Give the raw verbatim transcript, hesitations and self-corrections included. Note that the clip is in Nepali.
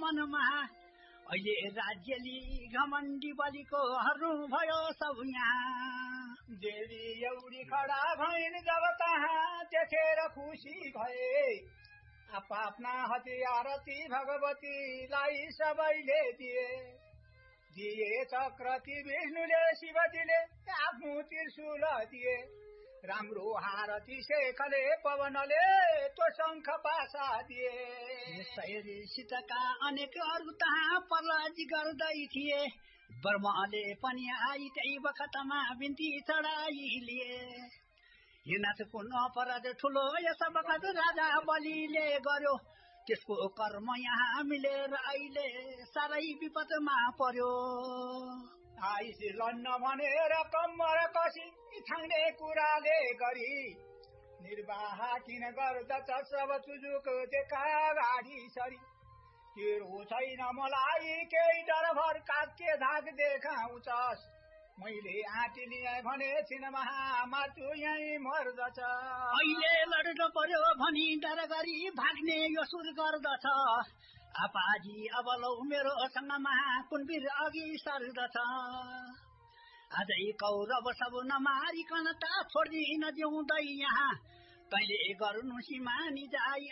मनमा अहिले राज्यली घमण्डी बलिको हर्नु भयो सब यहाँ देवी एउटी खडा भइन् जब कहाँ देखेर खुसी भए आफ्ना हतियार ती भगवतीलाई सबैले दिए दिए चक्र ती विष्णुले शिवजीले आफ्नो त्रिशूल दिए राम्रो हारती शेखले पवनले तो शङ्ख पासा दिए सीताका अनेक अरू तहाँ प्रहलाद गर्दै थिए ब्रह्मले पनि आई त्यही बखतमा बिन्ती चढाइ लिए हिनाथ कुन अपराध ठुलो यस बखत राजा बलिले गर्यो त्यसको कर्म यहाँ मिलेर अहिले साह्रै विपदमा पर्यो आइस लन्न भनेर कम्मर कसी थाङ्ने कुराले गरी निर्वाह किन गर्दछ सब चुजुक देखा गाडी सरी तेरो छैन मलाई केही डर भरका के धाक देखाउँछस् मैले आँटिली भने छिन महामाचु यही मर्दछ अहिले लड्न पर्यो भनी डर गरी भाग्ने यो सुर गर्दछ आपाजी अब लौ मेरो सँगमा कुनवीर अघि सर्दछ अझै कौरव सब नमारिकन त छोड्दिन जिउँदै यहाँ तैले गर्नु सिमानी जाई